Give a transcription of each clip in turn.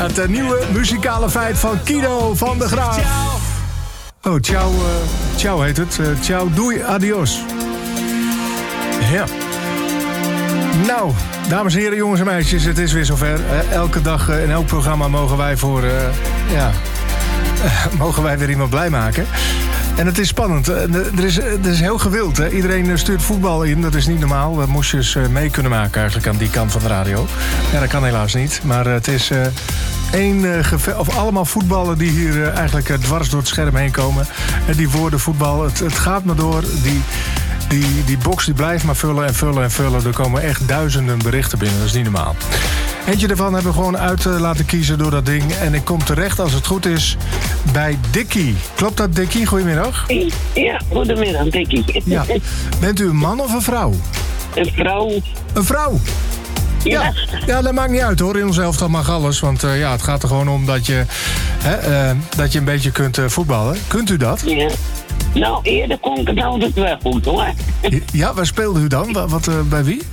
Het nieuwe muzikale feit van Kido van de Graaf. Oh, ciao, ciao heet het. Ciao, doei, adios. Ja. Nou, dames en heren, jongens en meisjes, het is weer zover. Elke dag in elk programma mogen wij mogen wij weer iemand blij maken. En het is spannend. Er is heel gewild. Hè? Iedereen stuurt voetbal in. Dat is niet normaal. We moesten eens mee kunnen maken eigenlijk aan die kant van de radio. Ja, dat kan helaas niet. Maar het is allemaal voetballen die hier eigenlijk dwars door het scherm heen komen. En die woorden voetbal, het gaat maar door. Die box die blijft maar vullen en vullen en vullen. Er komen echt duizenden berichten binnen. Dat is niet normaal. Eentje daarvan hebben we gewoon uit laten kiezen door dat ding. En ik kom terecht, als het goed is, bij Dickie. Klopt dat, Dickie? Goedemiddag. Ja, goedemiddag, Dickie. Ja. Bent u een man of een vrouw? Een vrouw. Een vrouw? Ja. Ja, dat maakt niet uit hoor. In ons elftal mag alles. Want het gaat er gewoon om dat je een beetje kunt voetballen. Kunt u dat? Ja. Nou, eerder kon ik het altijd wel goed hoor. Ja, waar speelde u dan? Bij wie?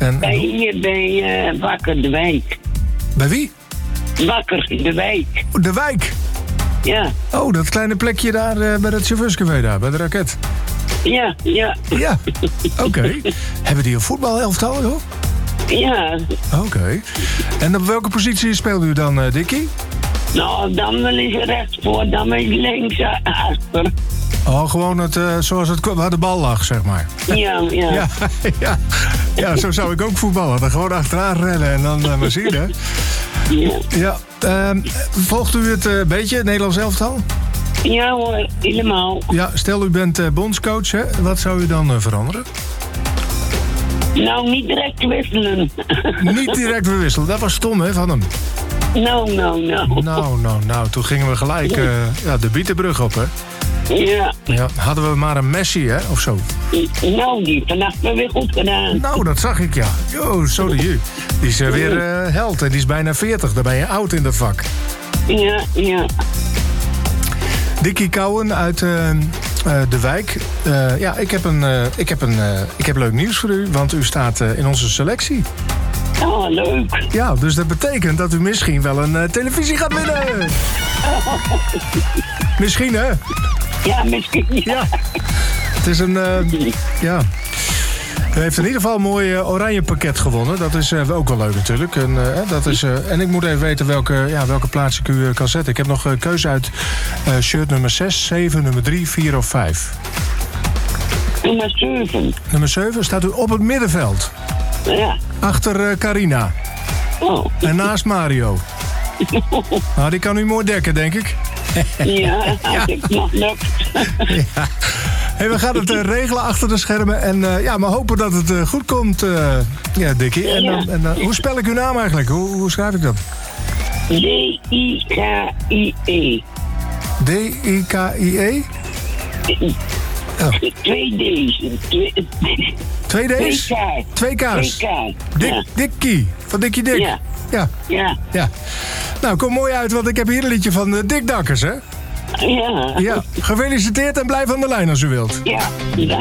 Bij Wakker de Wijk. Bij wie? Wakker de Wijk. De Wijk? Ja. Oh, dat kleine plekje daar bij het chauffeurscafé daar, bij de Raket. Ja. Ja, oké. Hebben die een voetbalelftal, joh? Ja. Oké. En op welke positie speelde u dan, Dickie? Nou, dan wel eens rechts voor, dan wel eens links achter. Oh, gewoon zoals waar de bal lag, zeg maar. Ja. Ja, zo zou ik ook voetballen. Dan gewoon achteraan rennen en dan maar zien, hè? Ja. Volgt u het beetje, het Nederlands elftal? Ja hoor, helemaal. Ja, stel u bent bondscoach, hè? Wat zou u dan veranderen? Nou, niet direct wisselen. Niet direct verwisselen, dat was stom, hè, van hem? Nou. Nou, toen gingen we gelijk de Bietenbrug op, hè? Ja. Hadden we maar een Messi, hè, of zo? Nou, die vannacht wel weer goed gedaan. Nou, dat zag ik, ja. Jo, zo de je. Die is weer held en die is bijna 40. Dan ben je oud in dat vak. Ja. Dickie Kouwen uit de Wijk. Ik heb leuk nieuws voor u, want u staat in onze selectie. Oh, leuk. Ja, dus dat betekent dat u misschien wel een televisie gaat winnen. Misschien, hè? Ja, misschien. Ja. Het is een... U heeft in ieder geval een mooi oranje pakket gewonnen. Dat is ook wel leuk natuurlijk. En ik moet even weten welke plaats ik u kan zetten. Ik heb nog keuze uit shirt nummer 6, 7, nummer 3, 4 of 5. Nummer 7. Nummer 7 staat u op het middenveld. Ja. Achter Carina. Oh. En naast Mario. Nou, die kan u mooi dekken, denk ik. Ja, als ik nog lukt. Ja. Hey, we gaan het regelen achter de schermen. En maar hopen dat het goed komt, Dickie. Hoe spel ik uw naam eigenlijk? Hoe schrijf ik dat? D-I-K-I-E. D-I-K-I-E? Oh. 2 D's. 2 D's? 2 K's. Dickie. Van Dickie Dick. Ja. Nou, kom mooi uit, want ik heb hier een liedje van Dick Dakkers, hè? Ja. Gefeliciteerd en blijf aan de lijn als u wilt. Ja,